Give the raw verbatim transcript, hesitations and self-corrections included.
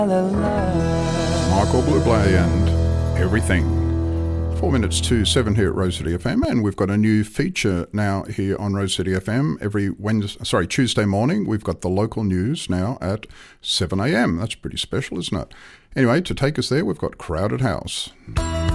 Michael Bublé and Everything. Four minutes to seven here at Rose City F M, and we've got a new feature now here on Rose City F M. Every Wednesday, sorry, Tuesday morning, we've got the local news now at seven a.m. That's pretty special, isn't it? Anyway, to take us there, we've got Crowded House.